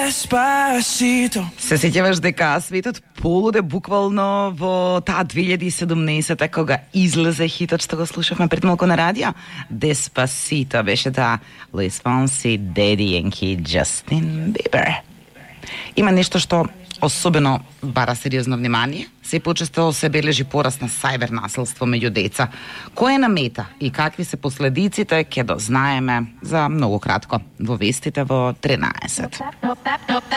Despacito. Се сеќаваш дека светот полуде буквално во таа 2017 кога излезе хитот што го слушавме пред малку на радио? Despacito беше таа Luis Fonsi, Daddy Yankee, Justin Bieber. Има нешто што особено бара сериозно внимание. Се почесто се бележи пораст на сајбер насилство меѓу деца. Кој е на мета и какви се последиците ќе дознаеме за многу кратко во вестите во 13.